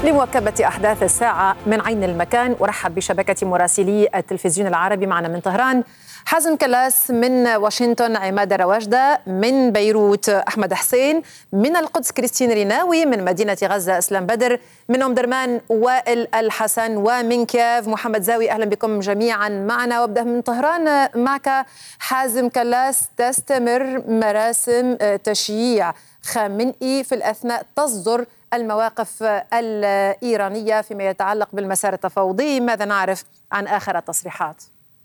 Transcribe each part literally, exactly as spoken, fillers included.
لمواكبة أحداث الساعة من عين المكان، أرحب بشبكة مراسلي التلفزيون العربي. معنا من طهران حازم كلاس، من واشنطن عماد رواجدة، من بيروت أحمد حسين، من القدس كريستين ريناوي، من مدينة غزة أسلام بدر، من أم درمان وائل الحسن، ومن كييف محمد زاوي. أهلا بكم جميعا معنا. وابدأ من طهران معك حازم كلاس. تستمر مراسم تشييع خامنئي في الأثناء تصدر المواقف الإيرانية فيما يتعلق بالمسار التفاوضي. ماذا نعرف عن آخر التصريحات؟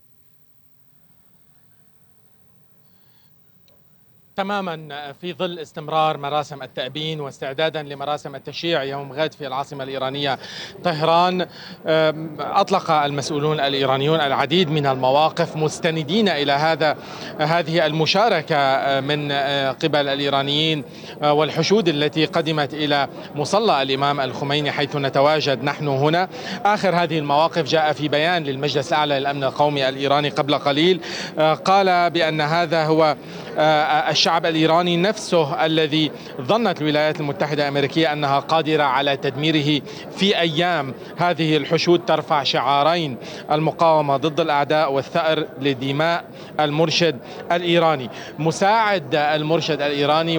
تماما في ظل استمرار مراسم التأبين واستعدادا لمراسم التشييع يوم غد في العاصمة الإيرانية طهران، أطلق المسؤولون الإيرانيون العديد من المواقف مستندين إلى هذا هذه المشاركة من قبل الإيرانيين والحشود التي قدمت إلى مصلى الإمام الخميني حيث نتواجد نحن هنا. آخر هذه المواقف جاء في بيان للمجلس الأعلى للأمن القومي الإيراني قبل قليل، قال بأن هذا هو الشعب الإيراني نفسه الذي ظنت الولايات المتحدة الأمريكية أنها قادرة على تدميره في أيام. هذه الحشود ترفع شعارين: المقاومة ضد الأعداء والثأر لدماء المرشد الإيراني. مساعد المرشد الإيراني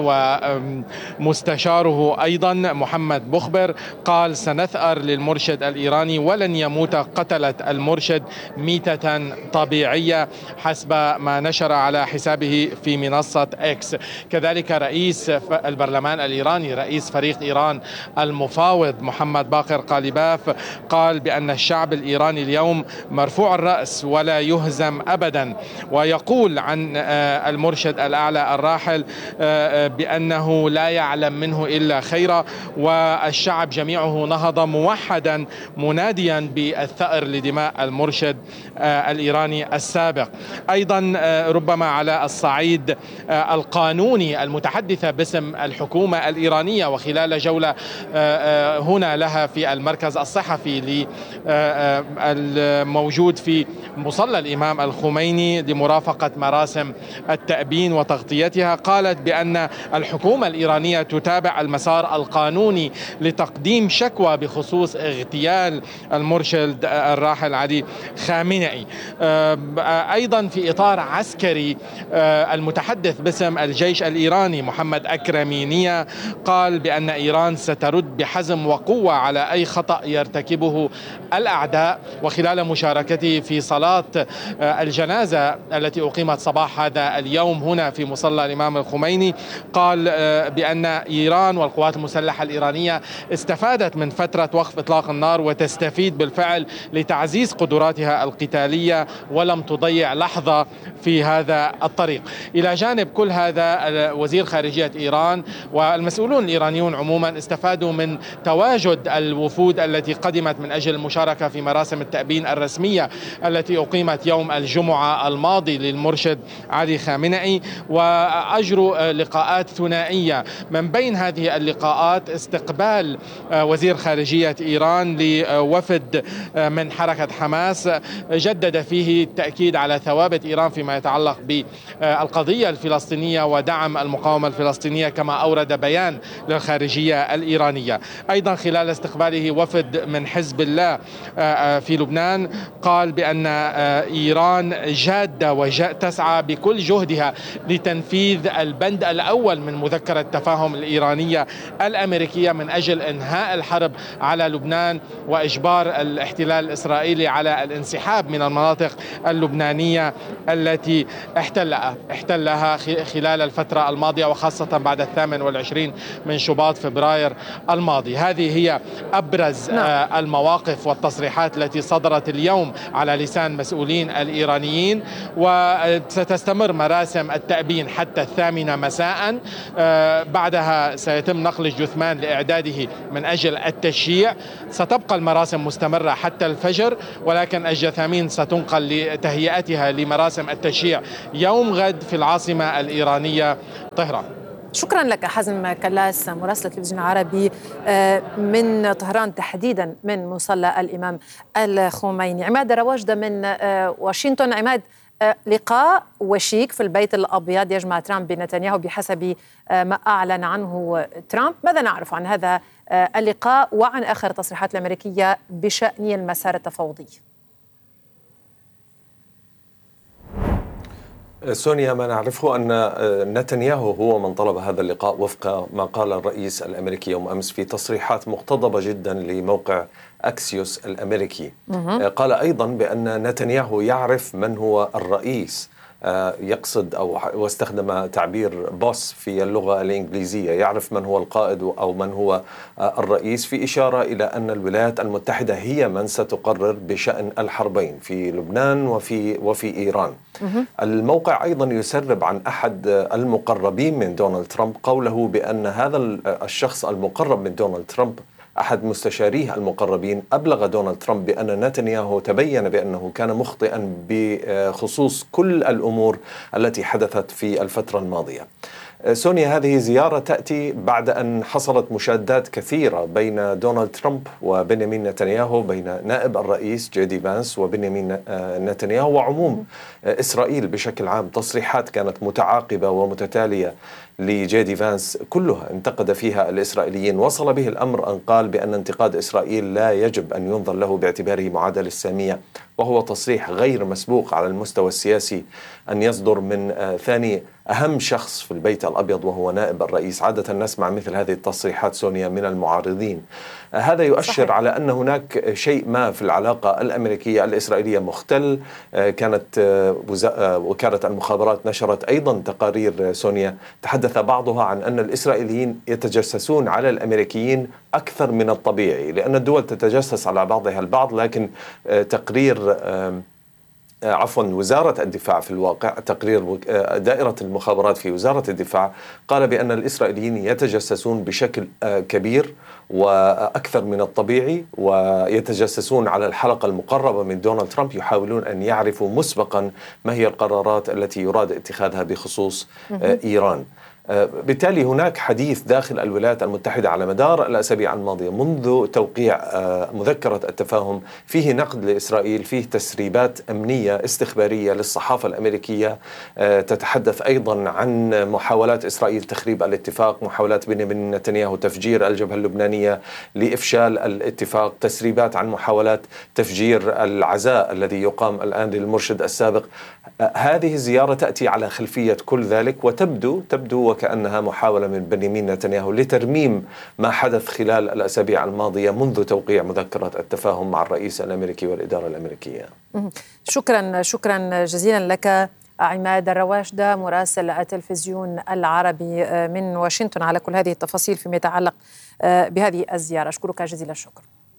ومستشاره أيضا محمد بخبر قال: سنثأر للمرشد الإيراني ولن يموت قتلة المرشد ميتة طبيعية، حسب ما نشر على حسابه في منصة إكس. كذلك رئيس البرلمان الإيراني رئيس فريق إيران المفاوض محمد باقر قاليباف قال بأن الشعب الإيراني اليوم مرفوع الرأس ولا يهزم أبدا، ويقول عن المرشد الأعلى الراحل بأنه لا يعلم منه إلا خيرا، والشعب جميعه نهض موحدا مناديا بالثأر لدماء المرشد الإيراني السابق. أيضا ربما على الصعيد القانوني المتحدثة باسم الحكومة الإيرانية وخلال جولة هنا لها في المركز الصحفي الموجود في مصلى الإمام الخميني لمرافقة مراسم التأبين وتغطيتها، قالت بأن الحكومة الإيرانية تتابع المسار القانوني لتقديم شكوى بخصوص اغتيال المرشد الراحل علي خامنئي. أيضا في إطار عسكري، المتحدث باسم الجيش الإيراني محمد أكرمينية قال بأن إيران سترد بحزم وقوة على أي خطأ يرتكبه الأعداء. وخلال مشاركته في صلاة الجنازة التي أقيمت صباح هذا اليوم هنا في مصلى الإمام الخميني، قال بأن إيران والقوات المسلحة الإيرانية استفادت من فترة وقف إطلاق النار وتستفيد بالفعل لتعزيز قدراتها القتالية ولم تضيع لحظة في هذا الطريق. إلى جانب كل هذا، وزير خارجية إيران والمسؤولون الإيرانيون عموما استفادوا من تواجد الوفود التي قدمت من أجل المشاركة في مراسم التأبين الرسمية التي أقيمت يوم الجمعة الماضي للمرشد علي خامنئي، وأجروا لقاءات ثنائية. من بين هذه اللقاءات استقبال وزير خارجية إيران لوفد من حركة حماس جدد فيه التأكيد على ثوابت إيران فيما يتعلق بالقضية الفلسطينية ودعم المقاومة الفلسطينية، كما أورد بيان للخارجية الإيرانية. أيضا خلال استقباله وفد من حزب الله في لبنان قال بأن إيران جادة وتسعى بكل جهدها لتنفيذ البند الأول من مذكرة التفاهم الإيرانية الأمريكية من أجل إنهاء الحرب على لبنان وإجبار الاحتلال الإسرائيلي على الانسحاب من المناطق اللبنانية التي احتلها احتلها خلال الفترة الماضية، وخاصة بعد الثامن والعشرين من شباط فبراير الماضي. هذه هي أبرز نعم. المواقف والتصريحات التي صدرت اليوم على لسان مسؤولين الإيرانيين، وستستمر مراسم التأبين حتى الثامنة مساء. بعدها سيتم نقل الجثمان لإعداده من أجل التشييع. ستبقى المراسم مستمرة حتى الفجر، ولكن الجثامين ستنقل لتهيئتها لمراسم التشييع يوم غد في العاصمة الإيرانية طهران. شكرا لك حازم كلاس، مراسل التلفزيون العربي من طهران، تحديدا من مصلى الإمام الخميني. عماد رواجدة من واشنطن. عماد، لقاء وشيك في البيت الأبيض يجمع ترامب بنتنياهو بحسب ما أعلن عنه ترامب، ماذا نعرف عن هذا اللقاء وعن آخر التصريحات الأمريكية بشأن المسار التفاوضي. سونيا، ما نعرفه أن نتنياهو هو من طلب هذا اللقاء وفق ما قال الرئيس الأمريكي يوم أمس في تصريحات مقتضبة جدا لموقع أكسيوس الأمريكي. قال أيضا بأن نتنياهو يعرف من هو الرئيس، يقصد أو واستخدم تعبير بوس في اللغة الإنجليزية، يعرف من هو القائد أو من هو الرئيس، في إشارة إلى أن الولايات المتحدة هي من ستقرر بشأن الحربين في لبنان وفي وفي إيران. الموقع أيضا يسرب عن أحد المقربين من دونالد ترامب قوله بأن هذا الشخص المقرب من دونالد ترامب، أحد مستشاريه المقربين، أبلغ دونالد ترامب بأن نتنياهو تبين بأنه كان مخطئا بخصوص كل الأمور التي حدثت في الفترة الماضية. سونيا، هذه زيارة تأتي بعد أن حصلت مشادات كثيرة بين دونالد ترامب وبنيامين نتنياهو، بين نائب الرئيس جي دي فانس وبنيامين نتنياهو وعموم إسرائيل بشكل عام. تصريحات كانت متعاقبة ومتتالية لجي دي فانس كلها انتقد فيها الإسرائيليين. وصل به الأمر أن قال بأن انتقاد إسرائيل لا يجب أن ينظر له باعتباره معادلة السامية، وهو تصريح غير مسبوق على المستوى السياسي أن يصدر من ثاني أهم شخص في البيت الأبيض وهو نائب الرئيس. عادة نسمع مثل هذه التصريحات سونيا من المعارضين. هذا يؤشر صحيح. على أن هناك شيء ما في العلاقة الأمريكية الإسرائيلية مختل. كانت وكالة المخابرات نشرت أيضا تقارير سونيا تحدث بعضها عن أن الإسرائيليين يتجسسون على الأمريكيين أكثر من الطبيعي، لأن الدول تتجسس على بعضها البعض. لكن تقرير عفوا وزارة الدفاع في الواقع، تقرير دائرة المخابرات في وزارة الدفاع قال بأن الإسرائيليين يتجسسون بشكل كبير وأكثر من الطبيعي، ويتجسسون على الحلقة المقربة من دونالد ترامب، يحاولون أن يعرفوا مسبقا ما هي القرارات التي يراد اتخاذها بخصوص إيران. بالتالي هناك حديث داخل الولايات المتحدة على مدار الأسابيع الماضية منذ توقيع مذكرة التفاهم، فيه نقد لإسرائيل، فيه تسريبات أمنية استخبارية للصحافة الأمريكية تتحدث أيضا عن محاولات إسرائيل تخريب الاتفاق، محاولات بنيامين نتنياهو تفجير الجبهة اللبنانية لإفشال الاتفاق، تسريبات عن محاولات تفجير العزاء الذي يقام الآن للمرشد السابق. هذه الزيارة تأتي على خلفية كل ذلك، وتبدو تبدو وكأنها محاولة من بنيامين نتنياهو لترميم ما حدث خلال الأسابيع الماضية منذ توقيع مذكرة التفاهم مع الرئيس الأمريكي والإدارة الأمريكية. شكرا شكرا جزيلا لك عماد الرواشدة مراسل التلفزيون العربي من واشنطن على كل هذه التفاصيل فيما يتعلق بهذه الزيارة. أشكرك جزيل الشكر.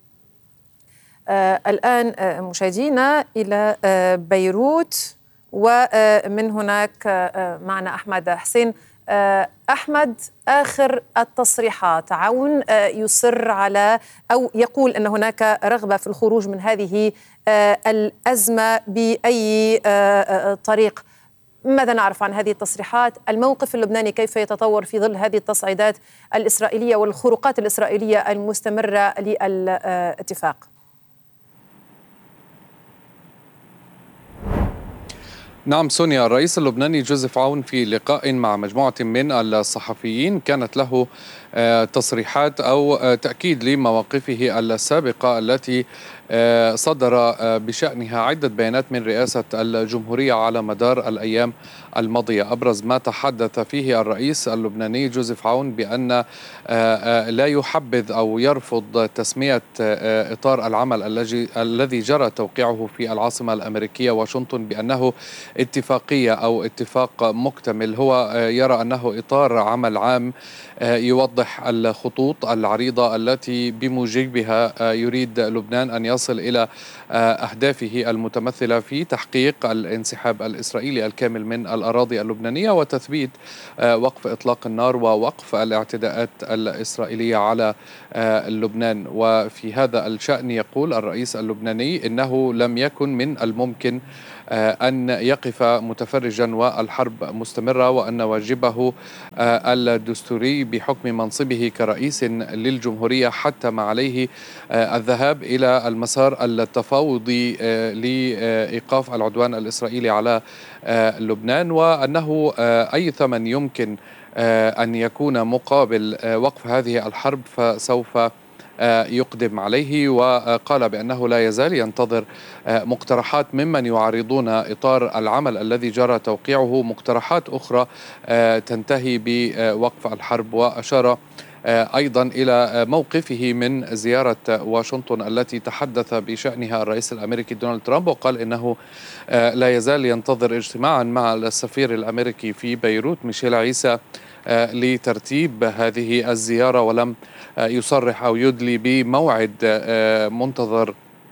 الآن مشاهدينا إلى بيروت، ومن هناك معنا أحمد حسين. أحمد، آخر التصريحات، عون يصر على أو يقول أن هناك رغبة في الخروج من هذه الأزمة بأي طريق. ماذا نعرف عن هذه التصريحات؟ الموقف اللبناني كيف يتطور في ظل هذه التصعيدات الإسرائيلية والخروقات الإسرائيلية المستمرة للاتفاق؟ نعم سونيا، الرئيس اللبناني جوزيف عون في لقاء مع مجموعة من الصحفيين كانت له تصريحات أو تأكيد لمواقفه السابقة التي صدر بشأنها عدة بيانات من رئاسة الجمهورية على مدار الأيام الماضية. أبرز ما تحدث فيه الرئيس اللبناني جوزيف عون بأن لا يحبذ أو يرفض تسمية إطار العمل الذي جرى توقيعه في العاصمة الأمريكية واشنطن بأنه اتفاقية أو اتفاق مكتمل. هو يرى أنه إطار عمل عام يوضح الخطوط العريضة التي بموجبها يريد لبنان أن يصل إلى أهدافه المتمثلة في تحقيق الانسحاب الإسرائيلي الكامل من الأراضي اللبنانية وتثبيت وقف إطلاق النار ووقف الاعتداءات الإسرائيلية على لبنان. وفي هذا الشأن يقول الرئيس اللبناني إنه لم يكن من الممكن أن يقف متفرجا والحرب مستمرة، وأن واجبه الدستوري بحكم منصبه كرئيس للجمهورية حتم عليه الذهاب إلى المسار التفاوضي لإيقاف العدوان الإسرائيلي على لبنان، وأنه أي ثمن يمكن أن يكون مقابل وقف هذه الحرب فسوف يقدم عليه. وقال بأنه لا يزال ينتظر مقترحات ممن يعارضون إطار العمل الذي جرى توقيعه، مقترحات أخرى تنتهي بوقف الحرب. وأشار أيضا إلى موقفه من زيارة واشنطن التي تحدث بشأنها الرئيس الأمريكي دونالد ترامب، وقال إنه لا يزال ينتظر اجتماعا مع السفير الأمريكي في بيروت ميشيل عيسى لترتيب هذه الزيارة، ولم يصرح أو يدلي بموعد منتظر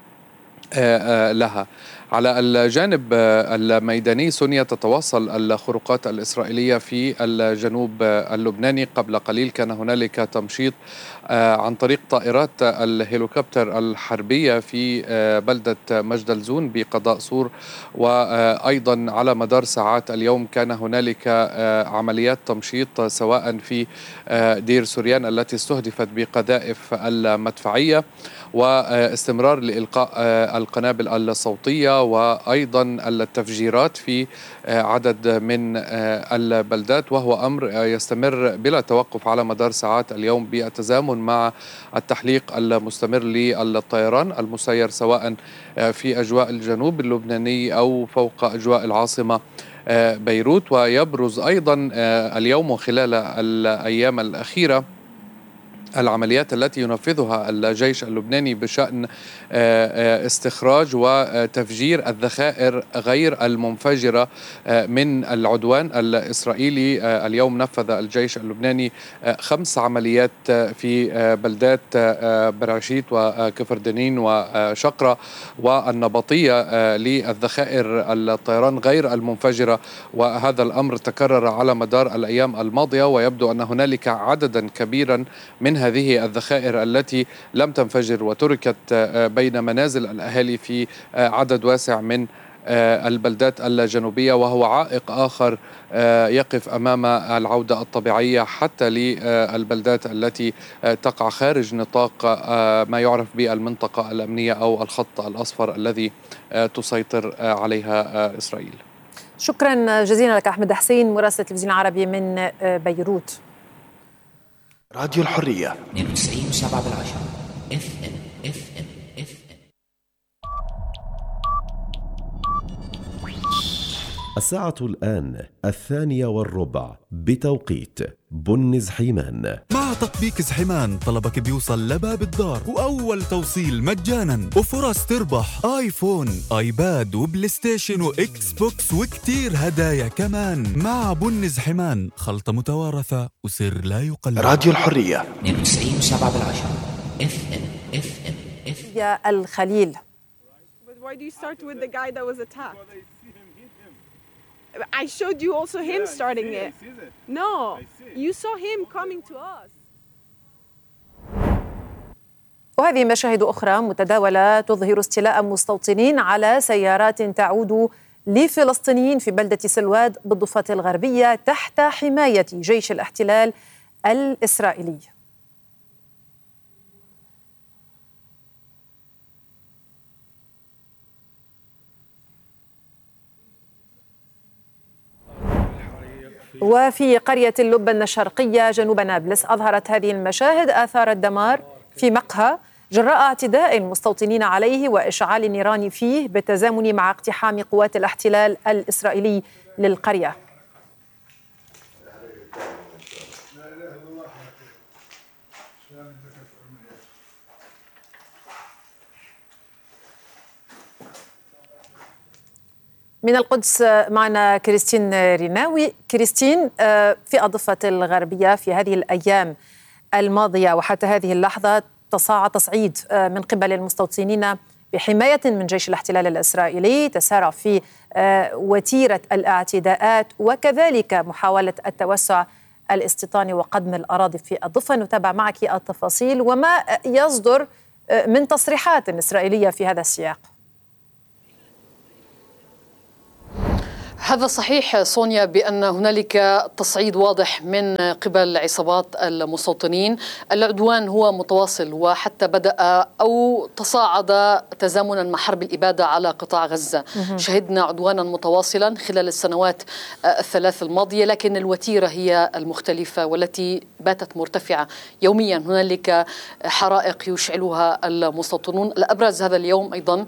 لها. على الجانب الميداني سونيا، تتواصل الخروقات الإسرائيلية في الجنوب اللبناني. قبل قليل كان هنالك تمشيط عن طريق طائرات الهليكوبتر الحربية في بلدة مجدلزون بقضاء سور، وأيضا على مدار ساعات اليوم كان هنالك عمليات تمشيط سواء في دير سوريان التي استهدفت بقذائف المدفعية، واستمرار لإلقاء القنابل الصوتية، وأيضا التفجيرات في عدد من البلدات، وهو أمر يستمر بلا توقف على مدار ساعات اليوم بالتزامن مع التحليق المستمر للطيران المسير سواء في أجواء الجنوب اللبناني أو فوق أجواء العاصمة بيروت. ويبرز أيضا اليوم وخلال الأيام الأخيرة العمليات التي ينفذها الجيش اللبناني بشأن استخراج وتفجير الذخائر غير المنفجرة من العدوان الإسرائيلي. اليوم نفذ الجيش اللبناني خمس عمليات في بلدات برعشيت وكفر دنين وشقرة والنبطية للذخائر الطيران غير المنفجرة، وهذا الأمر تكرر على مدار الأيام الماضية، ويبدو أن هنالك عددا كبيرا من هذه الذخائر التي لم تنفجر وتركت بين منازل الأهالي في عدد واسع من البلدات الجنوبية، وهو عائق آخر يقف أمام العودة الطبيعية حتى للبلدات التي تقع خارج نطاق ما يعرف بالمنطقة الأمنية أو الخط الأصفر الذي تسيطر عليها إسرائيل. شكرا جزيلا لك أحمد حسين، مراسل التلفزيون العربي من بيروت. راديو الحرية اثنين وتسعين وسبعة بالعشرة اف ام اف ام اف ام. الساعة الآن الثانية والربع بتوقيت بن زحيمان. مع تطبيق زحيمان طلبك بيوصل لباب الدار وأول توصيل مجانا وفرص تربح آيفون آيباد وبلاي ستيشن وإكس بوكس وكتير هدايا كمان. مع بن زحيمان خلطة متوارثة وسر لا يقل. راديو الحرية اثنين وتسعين وسبعة بالعشرة اف ام اف ام اف ام. يا الخليل. But why do you start with the guy that was attacked? I showed you also him starting it. No, you saw him coming to us. وهذه مشاهد أخرى متداولة تظهر استيلاء مستوطنين على سيارات تعود لفلسطينيين في بلدة سلواد بالضفة الغربية تحت حماية جيش الاحتلال الإسرائيلي. وفي قرية اللبنة الشرقية جنوب نابلس أظهرت هذه المشاهد آثار الدمار في مقهى جراء اعتداء المستوطنين عليه وإشعال النيران فيه بالتزامن مع اقتحام قوات الاحتلال الإسرائيلي للقرية. من القدس معنا كريستين ريناوي. كريستين، في الضفة الغربية في هذه الأيام الماضية وحتى هذه اللحظة تصاعد تصعيد من قبل المستوطنين بحماية من جيش الاحتلال الإسرائيلي، تسارع في وتيرة الاعتداءات وكذلك محاولة التوسع الاستيطاني وقدم الأراضي في الضفة. نتابع معك التفاصيل وما يصدر من تصريحات إسرائيلية في هذا السياق. هذا صحيح سونيا بأن هنالك تصعيد واضح من قبل عصابات المستوطنين. العدوان هو متواصل وحتى بدأ أو تصاعد تزامنا مع حرب الإبادة على قطاع غزة. شهدنا عدوانا متواصلا خلال السنوات الثلاث الماضية، لكن الوتيرة هي المختلفة والتي باتت مرتفعة. يوميا هنالك حرائق يشعلها المستوطنون. الأبرز هذا اليوم أيضا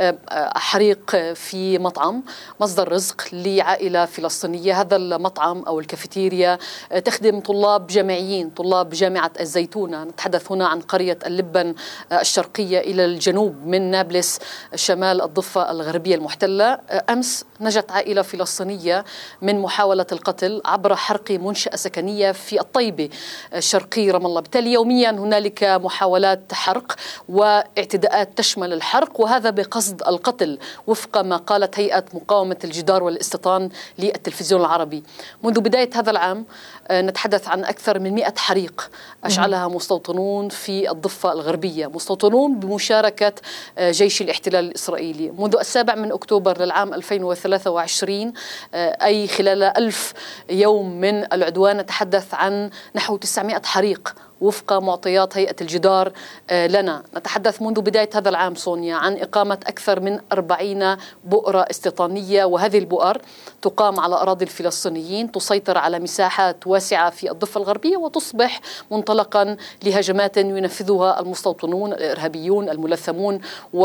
حريق في مطعم مصدر رزق لعائلة فلسطينية. هذا المطعم أو الكافيتيريا تخدم طلاب جامعيين، طلاب جامعة الزيتونة. نتحدث هنا عن قرية اللبن الشرقية إلى الجنوب من نابلس شمال الضفة الغربية المحتلة. أمس نجت عائلة فلسطينية من محاولة القتل عبر حرق منشأة سكنية في الطيبة الشرقي رام الله. بالتالي يوميا هنالك محاولات حرق واعتداءات تشمل الحرق، وهذا بقصد القتل وفق ما قالت هيئة مقاومة الجدار والاستيطان للتلفزيون العربي. منذ بداية هذا العام نتحدث عن أكثر من مئة حريق أشعلها مستوطنون في الضفة الغربية، مستوطنون بمشاركة جيش الاحتلال الإسرائيلي. منذ السابع من أكتوبر للعام ألفين وثلاثة وعشرين، أي خلال ألف يوم من العدوان، نتحدث عن نحو تسعمئة حريق وفق معطيات هيئة الجدار لنا. نتحدث منذ بداية هذا العام سونيا عن إقامة أكثر من أربعين بؤرة استيطانية، وهذه البؤر تقام على أراضي الفلسطينيين، تسيطر على مساحات واسعة في الضفة الغربية وتصبح منطلقا لهجمات ينفذها المستوطنون الإرهابيون الملثمون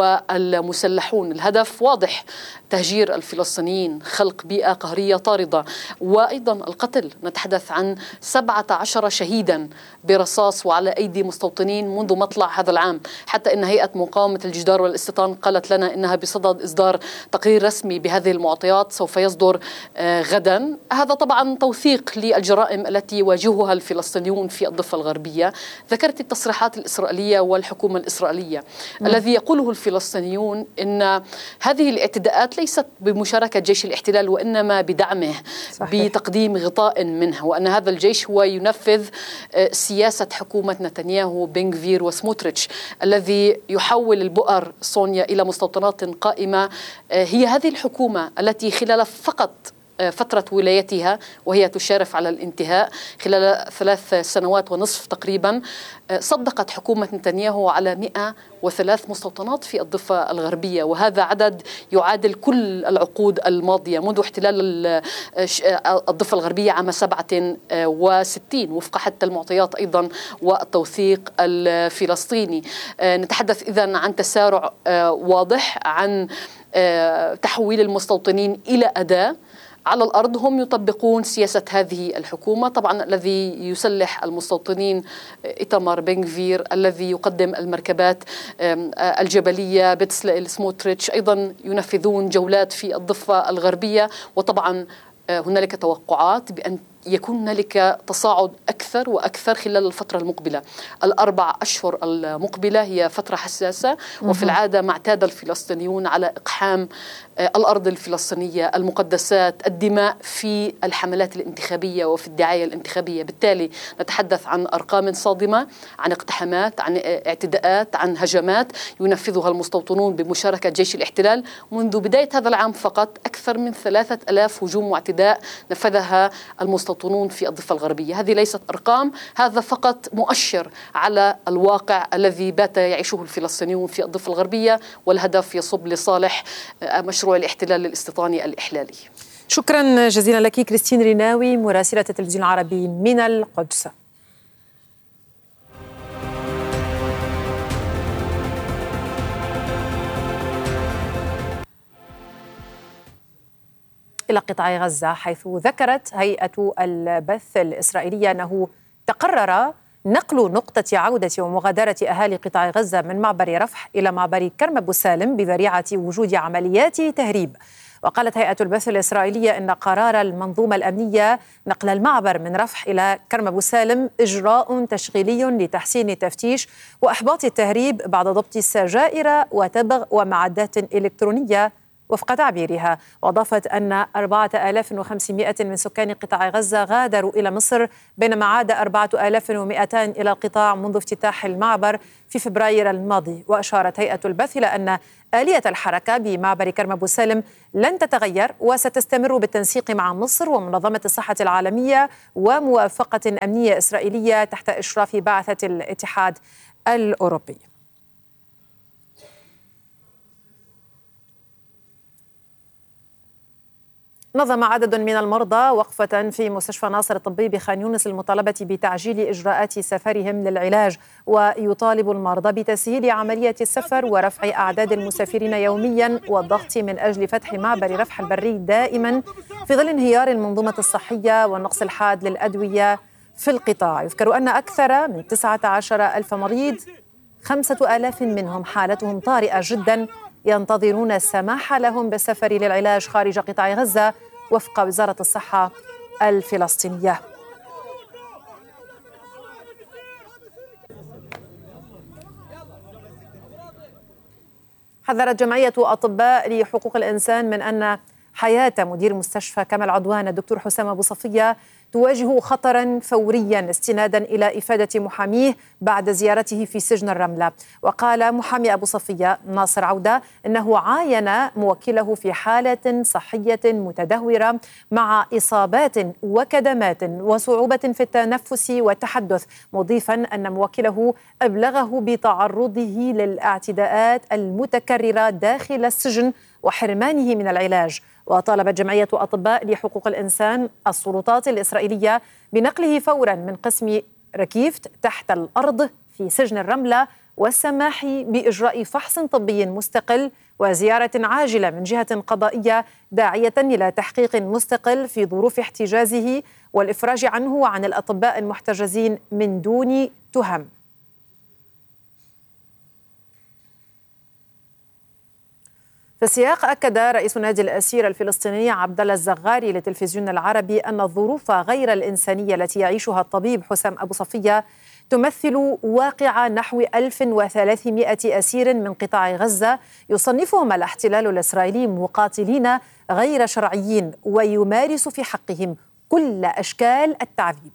والمسلحون. الهدف واضح: تهجير الفلسطينيين، خلق بيئة قهرية طاردة، وأيضا القتل. نتحدث عن سبعة عشر شهيدا برصاص وعلى أيدي مستوطنين منذ مطلع هذا العام، حتى إن هيئة مقاومة الجدار والاستيطان قالت لنا إنها بصدد إصدار تقرير رسمي بهذه المعطيات سوف يصدر غدا. هذا طبعا توثيق للجرائم التي يواجهها الفلسطينيون في الضفة الغربية. ذكرت التصريحات الإسرائيلية والحكومة الإسرائيلية م. الذي يقوله الفلسطينيون إن هذه الاعتداءات ليست بمشاركة جيش الاحتلال وإنما بدعمه، صحيح. بتقديم غطاء منه، وأن هذا الجيش هو ينفذ سياسة حكومة نتنياهو بن غفير وسموتريتش الذي يحول البؤر سونيا إلى مستوطنات قائمة. هي هذه الحكومة التي خلال فقط فترة ولايتها وهي تشارف على الانتهاء خلال ثلاث سنوات ونصف تقريبا، صدقت حكومة نتنياهو على مئة وثلاث مستوطنات في الضفة الغربية، وهذا عدد يعادل كل العقود الماضية منذ احتلال الضفة الغربية عام سبعة وستين وفق حتى المعطيات أيضا والتوثيق الفلسطيني. نتحدث إذن عن تسارع واضح، عن تحويل المستوطنين إلى أداة على الأرض. هم يطبقون سياسة هذه الحكومة. طبعا الذي يسلح المستوطنين إيتامار بن غفير، الذي يقدم المركبات الجبلية بتسلائل سموتريتش، أيضا ينفذون جولات في الضفة الغربية. وطبعا هنالك توقعات بأن يكون هنالك تصاعد أكثر وأكثر خلال الفترة المقبلة. الأربع أشهر المقبلة هي فترة حساسة، وفي العادة ما اعتاد الفلسطينيون على إقحام الأرض الفلسطينية، المقدسات، الدماء في الحملات الانتخابية وفي الدعاية الانتخابية. بالتالي نتحدث عن أرقام صادمة، عن اقتحامات، عن اعتداءات، عن هجمات ينفذها المستوطنون بمشاركة جيش الاحتلال. منذ بداية هذا العام فقط أكثر من ثلاثة ألاف هجوم واعتداء نفذها المستوطنون في الضفة الغربية. هذه ليست أرقام، هذا فقط مؤشر على الواقع الذي بات يعيشه الفلسطينيون في الضفة الغربية، والهدف يصب لصالح مشروع الاحتلال الاستيطاني الإحلالي. شكرا جزيلا لك كريستين ريناوي مراسلة التلفزيون العربي من القدس. إلى قطاع غزة، حيث ذكرت هيئة البث الإسرائيلية أنه تقرر نقل نقطة عودة ومغادرة أهالي قطاع غزة من معبر رفح إلى معبر كرم أبو سالم بذريعة وجود عمليات تهريب. وقالت هيئة البث الإسرائيلية أن قرار المنظومة الأمنية نقل المعبر من رفح إلى كرم أبو سالم إجراء تشغيلي لتحسين التفتيش وإحباط التهريب بعد ضبط سجائر وتبغ ومعدات إلكترونية وفق تعبيرها. وأضافت أن أربعة آلاف وخمسمائة من سكان قطاع غزة غادروا إلى مصر، بينما عاد أربعة آلاف ومئتين إلى القطاع منذ افتتاح المعبر في فبراير الماضي. وأشارت هيئة البث إلى أن آلية الحركة بمعبر كرم أبو سالم لن تتغير، وستستمر بالتنسيق مع مصر ومنظمة الصحة العالمية وموافقة أمنية إسرائيلية تحت إشراف بعثة الاتحاد الأوروبي. نظم عدد من المرضى وقفة في مستشفى ناصر الطبي بخان يونس للمطالبة بتعجيل إجراءات سفرهم للعلاج، ويطالب المرضى بتسهيل عملية السفر ورفع أعداد المسافرين يوميا والضغط من أجل فتح معبر رفح البري دائما في ظل انهيار المنظومة الصحية والنقص الحاد للأدوية في القطاع. يذكر أن أكثر من تسعة عشر ألف مريض، خمسة آلاف منهم حالتهم طارئة جدا، ينتظرون السماح لهم بالسفر للعلاج خارج قطاع غزة وفق وزارة الصحة الفلسطينية. حذرت جمعية أطباء لحقوق الإنسان من أن حياة مدير مستشفى كمال عدوان الدكتور حسام أبو صفية تواجه خطرا فوريا، استنادا إلى إفادة محاميه بعد زيارته في سجن الرملة. وقال محامي أبو صفية ناصر عودة إنه عاين موكله في حالة صحية متدهورة مع إصابات وكدمات وصعوبة في التنفس والتحدث، مضيفا أن موكله أبلغه بتعرضه للاعتداءات المتكررة داخل السجن وحرمانه من العلاج. وطالبت جمعية أطباء لحقوق الإنسان السلطات الإسرائيلية بنقله فورا من قسم ركيفت تحت الأرض في سجن الرملة، والسماح بإجراء فحص طبي مستقل وزيارة عاجلة من جهة قضائية، داعية إلى تحقيق مستقل في ظروف احتجازه والإفراج عنه وعن الأطباء المحتجزين من دون تهم. في السياق أكد رئيس نادي الأسير الفلسطيني عبد الله الزغاري للتلفزيون العربي أن الظروف غير الإنسانية التي يعيشها الطبيب حسام أبو صفية تمثل واقع نحو ألف وثلاثمائة أسير من قطاع غزة يصنفهم الاحتلال الإسرائيلي مقاتلين غير شرعيين ويمارس في حقهم كل أشكال التعذيب.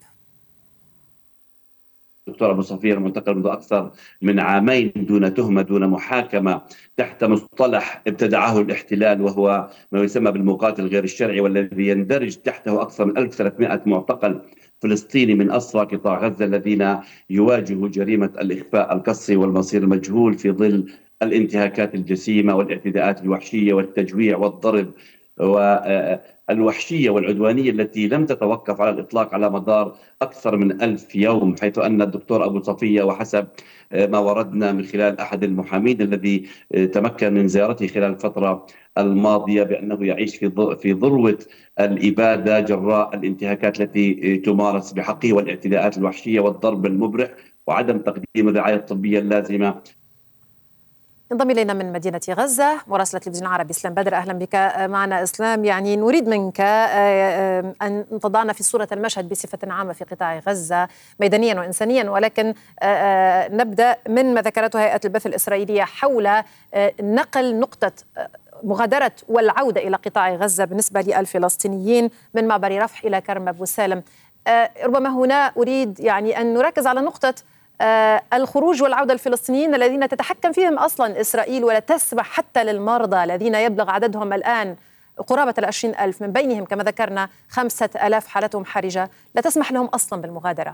الدكتور أبو صفية المعتقل منذ أكثر من عامين دون تهمة دون محاكمة تحت مصطلح ابتدعه الاحتلال وهو ما يسمى بالمقاتل غير الشرعي، والذي يندرج تحته أكثر من ألف وثلاثمائة معتقل فلسطيني من أسرى قطاع غزة الذين يواجهوا جريمة الإخفاء القسري والمصير المجهول في ظل الانتهاكات الجسيمة والاعتداءات الوحشية والتجويع والضرب والوحشية والعدوانية التي لم تتوقف على الإطلاق على مدار أكثر من ألف يوم، حيث أن الدكتور أبو صفية وحسب ما وردنا من خلال أحد المحامين الذي تمكن من زيارته خلال الفترة الماضية بأنه يعيش في في ذروة الإبادة جراء الانتهاكات التي تمارس بحقه والاعتداءات الوحشية والضرب المبرح وعدم تقديم الرعاية الطبية اللازمة. انضم إلينا من مدينة غزة مراسلة التلفزيون العربي إسلام بدر. أهلا بك معنا إسلام. يعني نريد منك أن تضعنا في صورة المشهد بصفة عامة في قطاع غزة ميدانيا وإنسانيا، ولكن نبدأ من ما ذكرته هيئة البث الإسرائيلية حول نقل نقطة مغادرة والعودة إلى قطاع غزة بالنسبة للفلسطينيين من معبر رفح إلى كرم أبو سالم. ربما هنا أريد يعني أن نركز على نقطة الخروج والعودة الفلسطينيين الذين تتحكم فيهم أصلا إسرائيل ولا تسمح حتى للمرضى الذين يبلغ عددهم الآن قرابة العشرين ألف، من بينهم كما ذكرنا خمسة ألاف حالتهم حرجة، لا تسمح لهم أصلا بالمغادرة.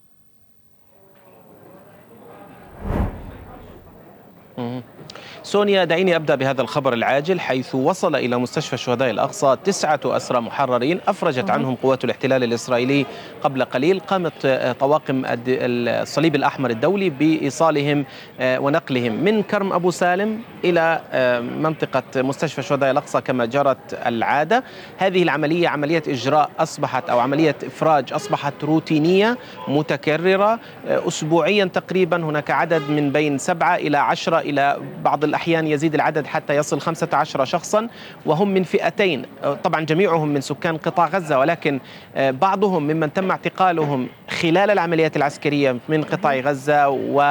سونيا، دعيني أبدأ بهذا الخبر العاجل، حيث وصل إلى مستشفى شهداء الأقصى تسعة أسرى محررين أفرجت عنهم قوات الاحتلال الإسرائيلي قبل قليل. قامت طواقم الصليب الأحمر الدولي بإيصالهم ونقلهم من كرم أبو سالم إلى منطقة مستشفى شهداء الأقصى كما جرت العادة. هذه العملية عملية إجراء أصبحت أو عملية إفراج أصبحت روتينية متكررة أسبوعيا تقريبا. هناك عدد من بين سبعة إلى عشرة إلى بعض الأحيان الأحيان يزيد العدد حتى يصل خمسة عشر شخصا، وهم من فئتين، طبعا جميعهم من سكان قطاع غزة، ولكن بعضهم ممن تم اعتقالهم خلال العمليات العسكرية من قطاع غزة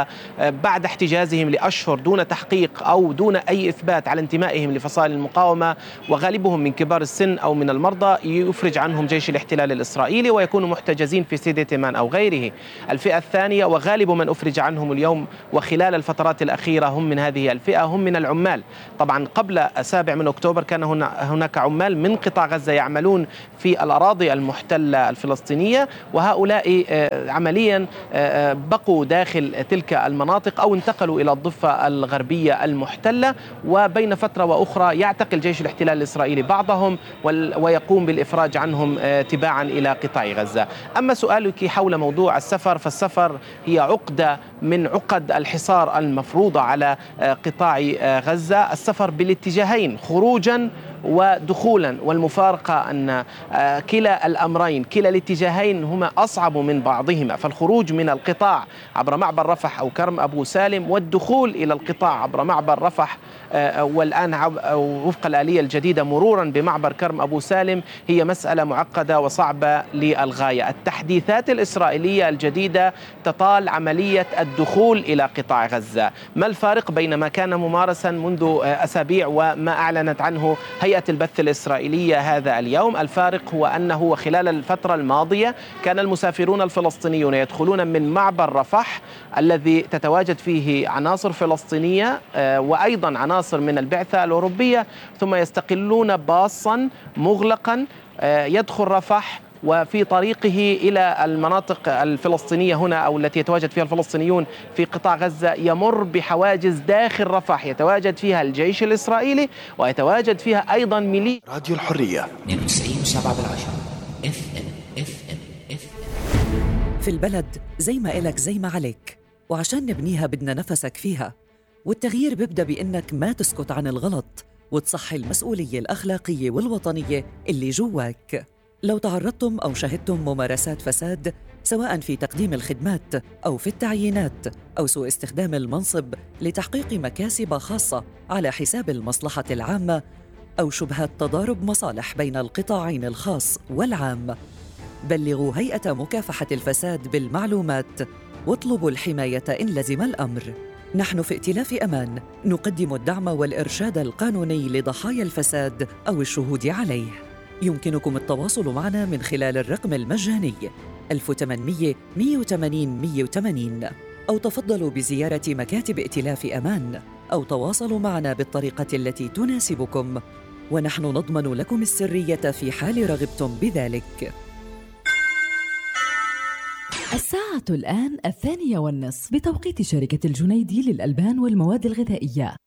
وبعد احتجازهم لأشهر دون تحقيق أو دون أي إثبات على انتمائهم لفصائل المقاومة، وغالبهم من كبار السن أو من المرضى، يفرج عنهم جيش الاحتلال الإسرائيلي ويكونوا محتجزين في سيدة تيمان أو غيره. الفئة الثانية وغالب من أفرج عنهم اليوم وخلال الفترات الأخيرة هم من هذه الفئة، هم من العمال. طبعا قبل السابع من أكتوبر كان هناك عمال من قطاع غزة يعملون في الأراضي المحتلة الفلسطينية، وهؤلاء عمليا بقوا داخل تلك المناطق أو انتقلوا إلى الضفة الغربية المحتلة، وبين فترة وأخرى يعتقل جيش الاحتلال الإسرائيلي بعضهم ويقوم بالإفراج عنهم تباعا إلى قطاع غزة. أما سؤالك حول موضوع السفر، فالسفر هي عقدة من عقد الحصار المفروضة على قطاع غزة، السفر بالاتجاهين خروجا ودخولا، والمفارقة أن كلا الأمرين كلا الاتجاهين هما أصعب من بعضهما، فالخروج من القطاع عبر معبر رفح أو كرم أبو سالم والدخول إلى القطاع عبر معبر رفح والآن وفق الآلية الجديدة مرورا بمعبر كرم أبو سالم هي مسألة معقدة وصعبة للغاية. التحديثات الإسرائيلية الجديدة تطال عملية الدخول إلى قطاع غزة. ما الفارق بين ما كان ممارسا منذ أسابيع وما أعلنت عنه هيئة البث الإسرائيلية هذا اليوم؟ الفارق هو أنه خلال الفترة الماضية كان المسافرون الفلسطينيون يدخلون من معبر رفح الذي تتواجد فيه عناصر فلسطينية وأيضا عناصر من البعثة الأوروبية، ثم يستقلون باصا مغلقا يدخل رفح، وفي طريقه إلى المناطق الفلسطينية هنا أو التي يتواجد فيها الفلسطينيون في قطاع غزة يمر بحواجز داخل رفح يتواجد فيها الجيش الإسرائيلي ويتواجد فيها أيضا ميليشيا. راديو الحرية اثنين وتسعين وسبعة بالعشرة اف ام اف ام اف في البلد زي ما إلك زي ما عليك، وعشان نبنيها بدنا نفسك فيها، والتغيير بيبدأ بإنك ما تسكت عن الغلط وتصحي المسؤولية الأخلاقية والوطنية اللي جواك. لو تعرضتم أو شهدتم ممارسات فساد سواء في تقديم الخدمات أو في التعيينات أو سوء استخدام المنصب لتحقيق مكاسب خاصة على حساب المصلحة العامة أو شبهات تضارب مصالح بين القطاعين الخاص والعام، بلغوا هيئة مكافحة الفساد بالمعلومات واطلبوا الحماية إن لزم الأمر. نحن في ائتلاف أمان نقدم الدعم والإرشاد القانوني لضحايا الفساد أو الشهود عليه. يمكنكم التواصل معنا من خلال الرقم المجاني ألف وثمانمئة مئة وثمانين مئة وثمانين، أو تفضلوا بزيارة مكاتب ائتلاف أمان، أو تواصلوا معنا بالطريقة التي تناسبكم، ونحن نضمن لكم السرية في حال رغبتم بذلك. الساعة الآن الثانية والنصف بتوقيت شركة الجنيدي للألبان والمواد الغذائية.